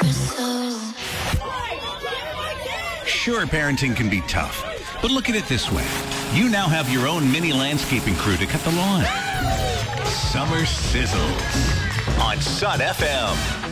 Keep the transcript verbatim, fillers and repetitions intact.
Sure, parenting can be tough, but look at it this way. You now have your own mini landscaping crew to cut the lawn. Summer Sizzles on Sun F M.